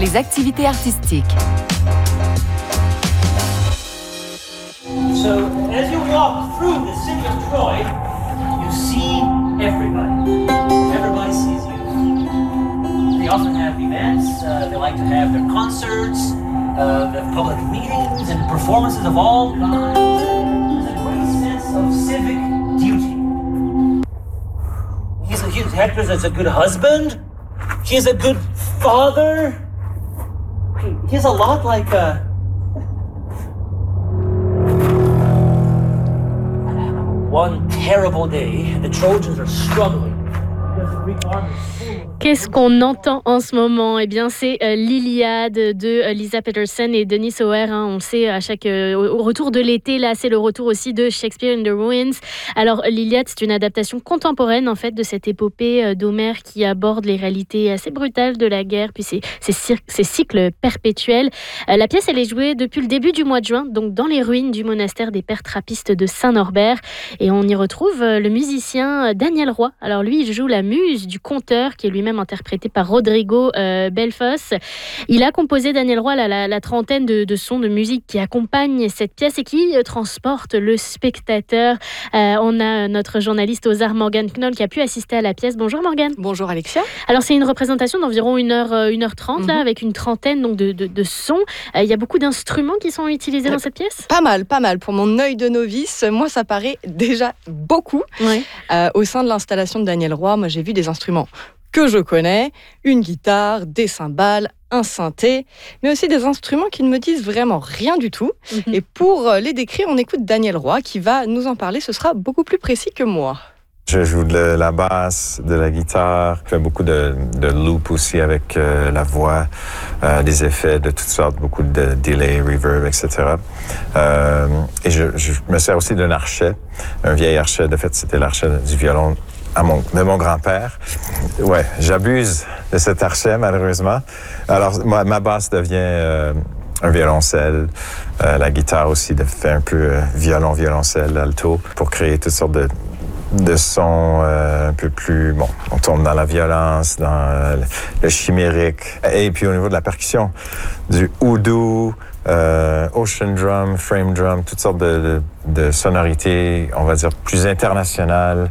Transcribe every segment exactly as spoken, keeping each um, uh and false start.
les activités artistiques. So, as you walk through the city of Troy, you see everybody. Everybody sees you. They often have events. Uh, they like to have their concerts, uh, their public meetings, and performances of all kinds. There's a great sense of civic duty. He's a, he's, Hector's a good husband. He's a good father. He, he's a lot like a... One terrible day, the Trojans are struggling because the Greek army is full of... Qu'est-ce qu'on entend en ce moment ? Eh bien, c'est euh, l'Iliade de euh, Lisa Peterson et Denis Sauer. Hein. On sait à chaque euh, au retour de l'été, là, c'est le retour aussi de Shakespeare in the Ruins. Alors, l'Iliade, c'est une adaptation contemporaine en fait de cette épopée euh, d'Homère qui aborde les réalités assez brutales de la guerre, puis ces, ces, cir- ces cycles perpétuels. Euh, la pièce, elle est jouée depuis le début du mois de juin, donc dans les ruines du monastère des Pères Trappistes de Saint-Norbert, et on y retrouve euh, le musicien Daniel Roy. Alors lui, il joue la muse du conteur qui est lui-même interprété par Rodrigo euh, Belfos. Il a composé, Daniel Roy, la, la, la trentaine de, de sons de musique qui accompagnent cette pièce et qui euh, transportent le spectateur. Euh, on a notre journaliste aux arts, Morgane Knoll, qui a pu assister à la pièce. Bonjour Morgane. Bonjour Alexia. Alors c'est une représentation d'environ une heure, une heure trente, Mm-hmm. là, avec une trentaine donc, de, de, de sons. Euh, il y a beaucoup d'instruments qui sont utilisés euh, dans cette pièce ? Pas mal, pas mal. Pour mon œil de novice, moi ça paraît déjà beaucoup. Ouais. Euh, au sein de l'installation de Daniel Roy, moi j'ai vu des instruments que je connais, une guitare, des cymbales, un synthé, mais aussi des instruments qui ne me disent vraiment rien du tout. Mm-hmm. Et pour les décrire, on écoute Daniel Roy qui va nous en parler, ce sera beaucoup plus précis que moi. Je joue de la basse, de la guitare, je fais beaucoup de, de loop aussi avec euh, la voix, euh, des effets de toutes sortes, beaucoup de delay, reverb, et cetera. Euh, et je, je me sers aussi d'un archet, un vieil archet, de fait c'était l'archet du violon à mon, de mon grand-père. Ouais, j'abuse de cet archet malheureusement. Alors moi, ma basse devient euh, un violoncelle, euh, la guitare aussi de fait un peu euh, violon, violoncelle, alto, pour créer toutes sortes de de sons euh, un peu plus... Bon, on tombe dans la violence, dans euh, le chimérique. Et puis au niveau de la percussion, du oudou, euh, ocean drum, frame drum, toutes sortes de, de, de sonorités, on va dire, plus internationales.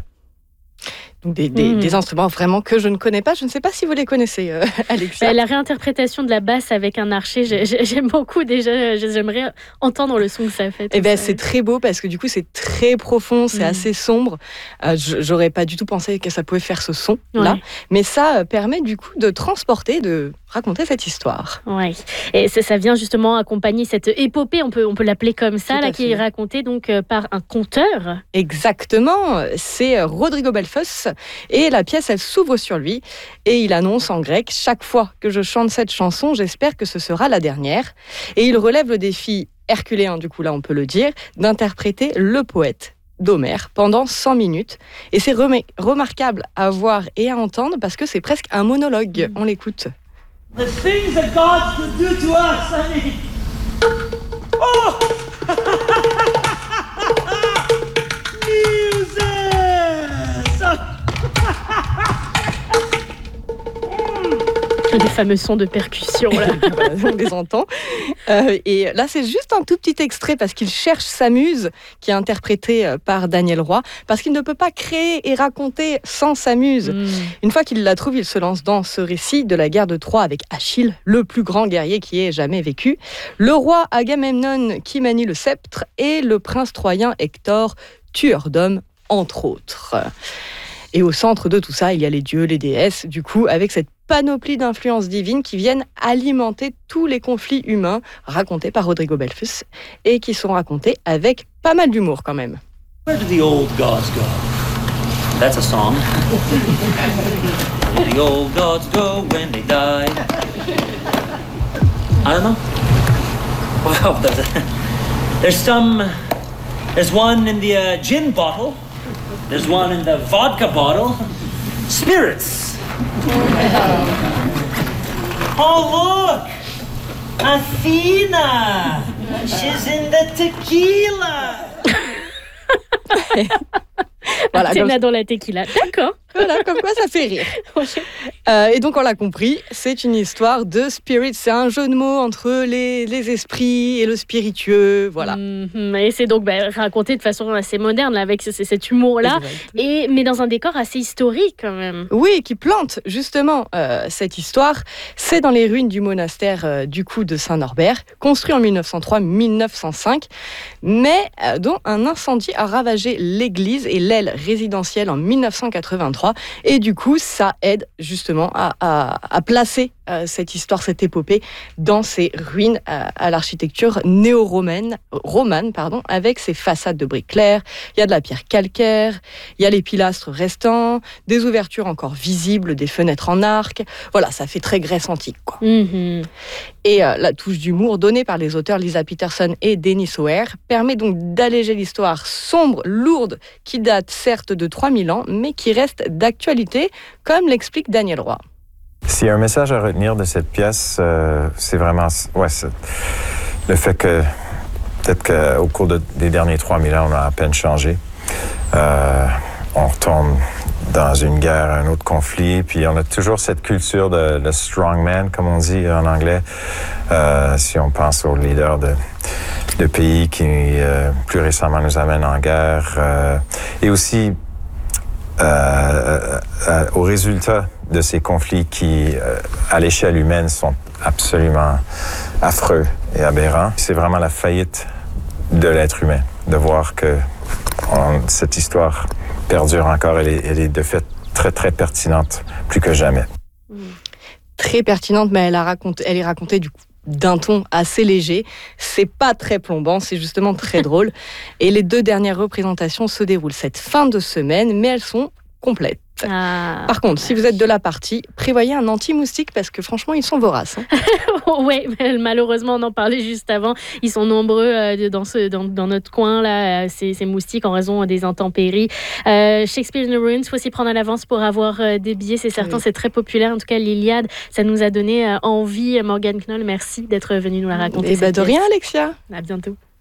Des, des, mmh. des instruments vraiment que je ne connais pas. Je ne sais pas si vous les connaissez, euh, Alexia. La réinterprétation de la basse avec un archet, j'ai, j'aime beaucoup déjà. J'aimerais entendre le son que ça fait. Eh ben, c'est très beau parce que du coup, c'est très profond, c'est mmh. assez sombre. Euh, j'aurais pas du tout pensé que ça pouvait faire ce son-là. Ouais. Mais ça euh, permet du coup de transporter, de raconter cette histoire. Oui. Et ça, ça vient justement accompagner cette épopée, on peut, on peut l'appeler comme ça, là, qui est racontée donc, euh, par un conteur. Exactement. C'est Rodrigo Belfos. Et la pièce, elle s'ouvre sur lui et il annonce en grec « Chaque fois que je chante cette chanson, j'espère que ce sera la dernière ». Et il relève le défi herculéen, du coup là on peut le dire, d'interpréter le poète d'Homère pendant cent minutes. Et c'est rem- remarquable à voir et à entendre parce que c'est presque un monologue. On l'écoute. The things that God could do to us, I mean... Oh! Les fameux sons de percussion, là. Voilà, on les entend. Euh, et là, c'est juste un tout petit extrait parce qu'il cherche sa muse, qui est interprétée par Daniel Roy, parce qu'il ne peut pas créer et raconter sans sa muse. Mm. Une fois qu'il la trouve, il se lance dans ce récit de la guerre de Troie avec Achille, le plus grand guerrier qui ait jamais vécu, le roi Agamemnon qui manie le sceptre et le prince troyen Hector, tueur d'hommes, entre autres. Et au centre de tout ça, il y a les dieux, les déesses, du coup, avec cette panoplie d'influences divines qui viennent alimenter tous les conflits humains racontés par Rodrigo Belfos et qui sont racontés avec pas mal d'humour quand même. Where do the old gods go? That's a song. Where do the old gods go when they die? I don't know. Well, there's, a, there's some... There's one in the uh, gin bottle. There's one in the vodka bottle. Spirits. Oh, look! Athena! She's in the tequila! Voilà, Athena comme... dans la tequila. D'accord. Voilà, comme quoi ça fait rire. Euh, et donc on l'a compris, c'est une histoire de spirit. C'est un jeu de mots entre les, les esprits et le spiritueux. Voilà. Mmh, et c'est donc bah, raconté de façon assez moderne là, avec c- c- cet humour-là, et, mais dans un décor assez historique quand même. Oui, qui plante justement euh, cette histoire. C'est dans les ruines du monastère euh, du coup de Saint-Norbert, construit en mille neuf cent trois mille neuf cent cinq, mais euh, dont un incendie a ravagé l'église et l'aile résidentielle en mille neuf cent quatre-vingt-trois. Et du coup, ça aide justement à, à, à placer euh, cette histoire, cette épopée, dans ces ruines euh, à l'architecture néo-romaine, romane, pardon, avec ses façades de briques claires. Il y a de la pierre calcaire, il y a les pilastres restants, des ouvertures encore visibles, des fenêtres en arc. Voilà, ça fait très Grèce antique, quoi. Mmh. Et euh, la touche d'humour donnée par les auteurs Lisa Peterson et Dennis O'Hare permet donc d'alléger l'histoire sombre, lourde, qui date certes de trois mille ans, mais qui reste d'actualité, comme l'explique Daniel Roy. S'il y a un message à retenir de cette pièce, euh, c'est vraiment ouais, c'est le fait que peut-être qu'au cours de, des derniers trois mille ans, on a à peine changé. Euh, on retombe dans une guerre, un autre conflit, puis on a toujours cette culture de, de strongman, comme on dit en anglais. Euh, si on pense aux leaders de, de pays qui, euh, plus récemment, nous amènent en guerre, euh, et aussi euh, euh, aux résultats de ces conflits qui, euh, à l'échelle humaine, sont absolument affreux et aberrants. C'est vraiment la faillite de l'être humain, de voir que on, cette histoire perdure encore. Elle est, elle est de fait très, très pertinente, plus que jamais. Très pertinente, mais elle, a raconté, elle est racontée du coup d'un ton assez léger. C'est pas très plombant, c'est justement très drôle. Et les deux dernières représentations se déroulent cette fin de semaine, mais elles sont complètes. Ah. Par contre, si vous êtes de la partie, prévoyez un anti-moustique parce que franchement, ils sont voraces. Hein. Oui, malheureusement, on en parlait juste avant. Ils sont nombreux euh, dans, ce, dans, dans notre coin, là, euh, ces, ces moustiques, en raison des intempéries. Euh, Shakespeare in the Ruins, il faut s'y prendre à l'avance pour avoir euh, des billets, c'est certain, oui. C'est très populaire. En tout cas, l'Iliade, ça nous a donné euh, envie. Morgane Knoll, merci d'être venue nous la raconter. Et bah de rien, Alexia. À bientôt.